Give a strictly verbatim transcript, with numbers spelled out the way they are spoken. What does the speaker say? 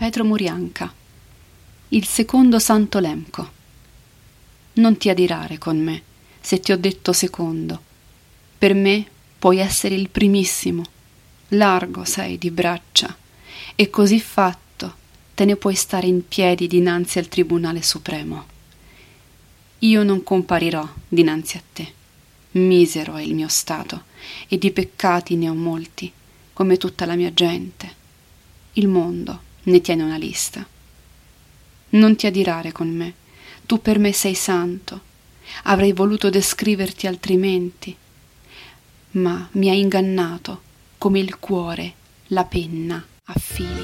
Pietro Murianca, il secondo Santo Lemco. Non ti adirare con me se ti ho detto secondo. Per me puoi essere il primissimo. Largo sei di braccia e così fatto te ne puoi stare in piedi dinanzi al Tribunale Supremo. Io non comparirò dinanzi a te. Misero è il mio stato e di peccati ne ho molti, come tutta la mia gente. Il mondo ne tiene una lista. Non ti adirare con me, tu per me sei santo. Avrei voluto descriverti altrimenti, ma mi hai ingannato come il cuore la penna a fili.